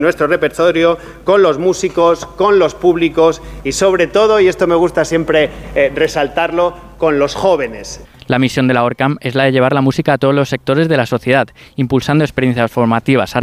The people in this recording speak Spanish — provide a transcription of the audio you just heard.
nuestro repertorio, con los músicos, con los públicos y sobre todo, y esto me gusta siempre resaltarlo, con los jóvenes. La misión de la ORCAM es la de llevar la música a todos los sectores de la sociedad, impulsando experiencias formativas,